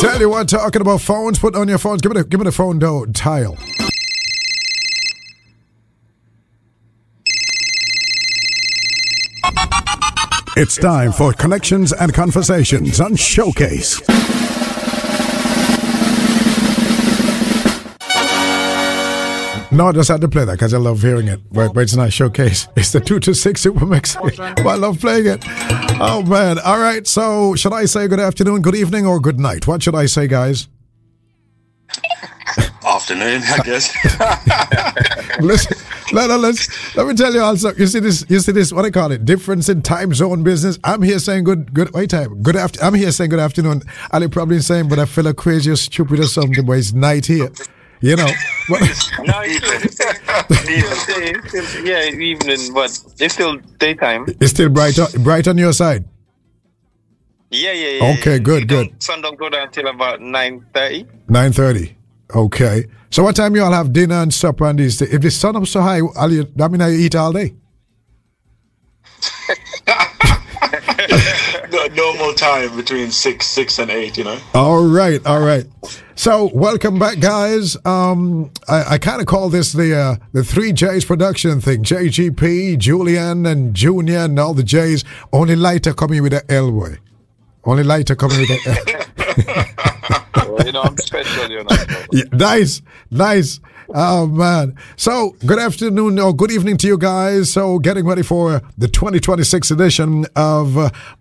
Tell you what, talking about phones, put on your phones. Give me the phone tile. It's time for Connections and Conversations on Showcase. No, I just had to play that because I love hearing it. But it's not Showcase. It's the 2 to 6 Super Mix. But I love playing it. Oh, man. All right. So, should I say good afternoon, good evening, or good night? What should I say, guys? Afternoon, I guess. Listen, let me tell you also. You see this, what I call it, difference in time zone business. I'm here saying I'm here saying good afternoon. Ali probably saying, but I feel like crazy or stupid or something, but it's night here. You know. No, it's still evening, but it's still daytime. It's still bright on your side. Yeah. Okay, good. Sun don't go down until about 9:30. 9:30. Okay. So what time you all have dinner and supper and these things? If the sun up so high, I eat all day. Normal time between 6 and 8, you know. All right. So welcome back, guys. I kind of call this the 3 J's production thing. JGP, Julian, and Junior, and all the J's. Only lighter coming with the L way. Only lighter coming with the L. Well, you know, I'm special, you know. Yeah, nice. Oh, man. So, good afternoon or good evening to you guys. So, getting ready for the 2026 edition of